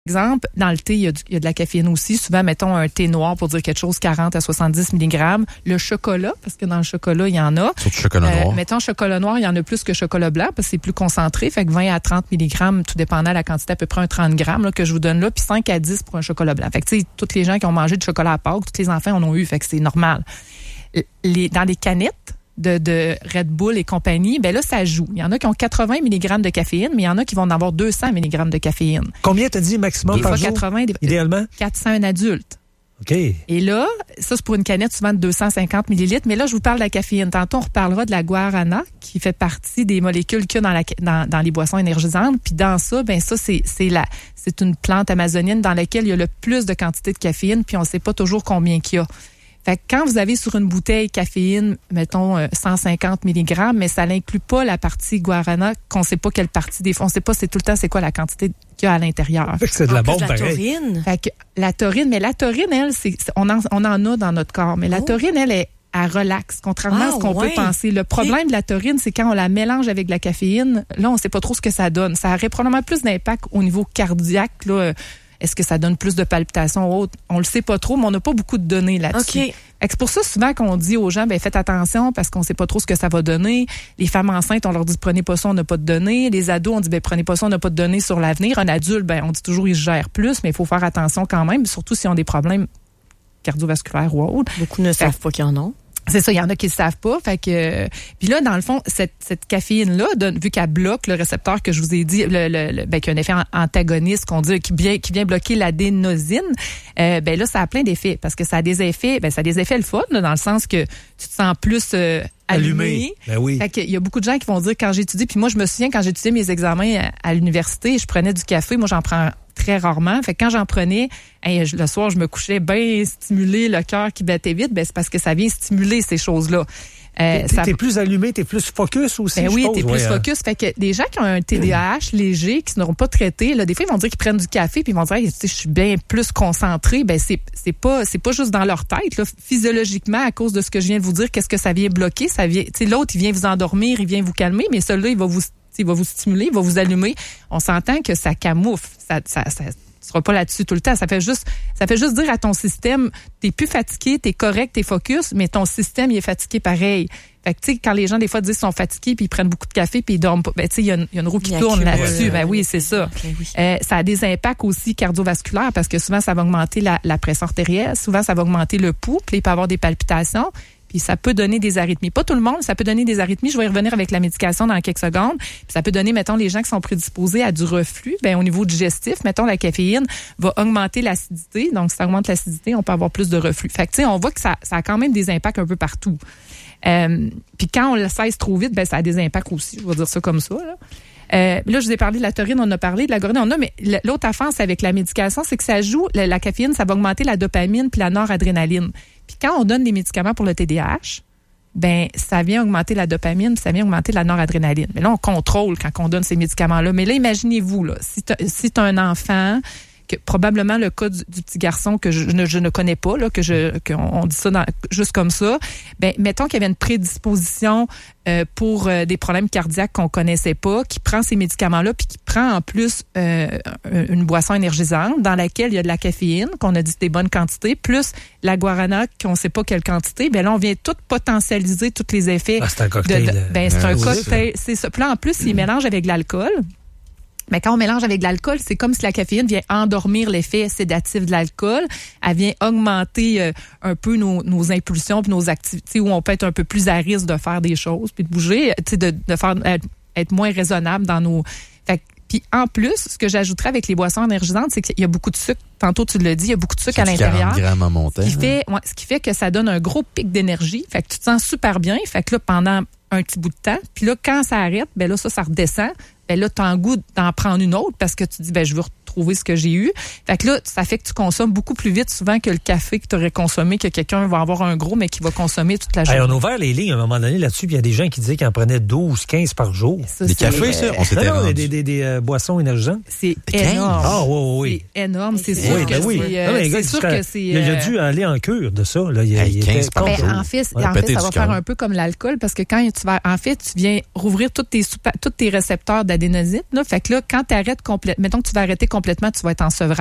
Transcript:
Exemple, dans le thé, il y a de la caféine aussi. Souvent, mettons un thé noir pour dire quelque chose, 40 à 70 mg. Le chocolat, parce que dans le chocolat, il y en a. Surtout chocolat noir. Mettons chocolat noir, il y en a plus que chocolat blanc parce que c'est plus concentré. Fait que 20 à 30 mg, tout dépendant de la quantité, à peu près un 30 g là, que je vous donne là, puis 5 à 10 pour un chocolat blanc. Fait que tu sais, tous les gens qui ont mangé du chocolat à Pâques, tous les enfants en ont eu, fait que c'est normal. Dans les canettes de Red Bull et compagnie, ben là, ça joue. Il y en a qui ont 80 mg de caféine, mais il y en a qui vont en avoir 200 mg de caféine. Combien t'as dit maximum des par fois jour? 80, idéalement? 400 un adulte. OK. Et là, ça, c'est pour une canette souvent de 250 ml. Mais là, je vous parle de la caféine. Tantôt, on reparlera de la guarana, qui fait partie des molécules qu'il y a dans les boissons énergisantes. Puis dans ça, ben ça, c'est une plante amazonienne dans laquelle il y a le plus de quantité de caféine, puis on ne sait pas toujours combien qu'il y a. Fait que quand vous avez sur une bouteille caféine, mettons 150 mg, mais ça n'inclut pas la partie guarana, qu'on ne sait pas quelle partie des fois. On ne sait pas tout le temps c'est quoi la quantité qu'il y a à l'intérieur. Fait que c'est de la bombe pareil. Taurine. Fait que la taurine, mais la taurine, elle, on en a dans notre corps. Mais la taurine, elle relaxe, contrairement à ce qu'on peut penser. Le problème de la taurine, c'est quand on la mélange avec la caféine, là, on ne sait pas trop ce que ça donne. Ça aurait probablement plus d'impact au niveau cardiaque, là. Est-ce que ça donne plus de palpitations ou autre? On le sait pas trop, mais on n'a pas beaucoup de données là-dessus. Okay. C'est pour ça souvent qu'on dit aux gens, faites attention parce qu'on sait pas trop ce que ça va donner. Les femmes enceintes, on leur dit prenez pas ça, on n'a pas de données. Les ados, on dit prenez pas ça, on n'a pas de données sur l'avenir. Un adulte, on dit toujours il se gère plus, mais il faut faire attention quand même, surtout s'ils ont des problèmes cardiovasculaires ou autres. Beaucoup ne savent pas qu'ils en ont. C'est ça, il y en a qui le savent pas. Fait que puis là, dans le fond, cette caféine-là, vu qu'elle bloque le récepteur que je vous ai dit, qui a un effet antagoniste qu'on dit qui vient bloquer l'adénosine, là, ça a plein d'effets parce que ça a des effets, le fun, là, dans le sens que tu te sens plus allumé. Ben oui. Fait qu'il y a beaucoup de gens qui vont dire quand j'étudie, puis moi je me souviens quand j'étudiais mes examens à l'université, je prenais du café, moi j'en prends très rarement. Fait que quand j'en prenais, le soir, je me couchais bien stimulé, le cœur qui battait vite, c'est parce que ça vient stimuler ces choses-là. T'es plus allumé, t'es plus focus aussi, oui, t'es plus focus. Fait que des gens qui ont un TDAH léger, qui ne seront pas traités, là, des fois, ils vont dire qu'ils prennent du café, puis ils vont dire, je suis bien plus concentré. C'est pas juste dans leur tête, là. Physiologiquement, à cause de ce que je viens de vous dire, qu'est-ce que ça vient bloquer? Ça vient, l'autre, il vient vous endormir, il vient vous calmer, mais celui-là, il va vous stimuler, il va vous allumer. On s'entend que ça camoufle. Ça sera pas là-dessus tout le temps. Ça fait juste dire à ton système, t'es plus fatigué, t'es correct, t'es focus, mais ton système, il est fatigué pareil. Fait que, tu sais, quand les gens, des fois, disent qu'ils sont fatigués, puis ils prennent beaucoup de café, puis ils dorment pas, tu sais, il y a une roue qui tourne là-dessus. Oui, c'est ça. Okay, oui. Ça a des impacts aussi cardiovasculaires, parce que souvent, ça va augmenter la pression artérielle, souvent, ça va augmenter le pouls, puis il peut y avoir des palpitations. Puis ça peut donner des arythmies. Pas tout le monde, ça peut donner des arythmies. Je vais y revenir avec la médication dans quelques secondes. Puis ça peut donner, mettons, les gens qui sont prédisposés à du reflux, au niveau digestif, mettons, la caféine va augmenter l'acidité. Donc, si ça augmente l'acidité, on peut avoir plus de reflux. Fait que, tu sais, on voit que ça a quand même des impacts un peu partout. Puis quand on le cesse trop vite, ça a des impacts aussi. Je vais dire ça comme ça, là. Là, je vous ai parlé de la taurine, on a parlé de la guarana, on a, mais l'autre affaire, c'est avec la médication, c'est que ça joue, la caféine, ça va augmenter la dopamine puis la noradrénaline. Puis quand on donne des médicaments pour le TDAH, ça vient augmenter la dopamine, puis ça vient augmenter la noradrénaline. Mais là, on contrôle quand on donne ces médicaments-là. Mais là, imaginez-vous, là, si t'as un enfant, que probablement le cas du petit garçon que je ne connais pas, là, qu'on dit ça juste comme ça, mettons qu'il y avait une prédisposition pour des problèmes cardiaques qu'on connaissait pas, qui prend ces médicaments-là, puis qui prend en plus une boisson énergisante dans laquelle il y a de la caféine, qu'on a dit des bonnes quantités, plus la guarana, qu'on sait pas quelle quantité, là, on vient tout potentialiser tous les effets. C'est un cocktail. C'est un cocktail, c'est ça. Puis là, en plus, il mélange avec de l'alcool. Mais quand on mélange avec de l'alcool, c'est comme si la caféine vient endormir l'effet sédatif de l'alcool. Elle vient augmenter un peu nos impulsions puis nos activités où on peut être un peu plus à risque de faire des choses puis de bouger, de faire être moins raisonnable dans nos... Puis en plus, ce que j'ajouterais avec les boissons énergisantes, c'est qu'il y a beaucoup de sucre. Tantôt, tu l'as dit, il y a beaucoup de sucre à l'intérieur. 40 grammes en montant. Ce qui fait que ça donne un gros pic d'énergie. Fait que tu te sens super bien. Fait que là, pendant un petit bout de temps, puis là, quand ça arrête, là, ça redescend. Là, tu as le goût d'en prendre une autre parce que tu dis, je veux retrouver ce que j'ai eu. Fait que là, ça fait que tu consommes beaucoup plus vite souvent que le café que tu aurais consommé, que quelqu'un va avoir un gros, mais qui va consommer toute la journée. On a ouvert les lignes à un moment donné là-dessus, puis il y a des gens qui disaient qu'ils en prenaient 12, 15 par jour. Des cafés, ça? On s'était rendu. Des boissons énergisantes. C'est énorme. Ah, oui. C'est énorme. C'est sûr que c'est sûr que c'est... Il a dû aller en cure de ça. Là. Il 15 par jour. En fait, ça va faire un peu comme l'alcool, parce que quand tu tu viens rouvrir tous tes récepteurs d'adénosine, là. Fait que là, quand tu arrêtes complètement, mettons que tu vas arrêter complètement, tu vas être en sevrage.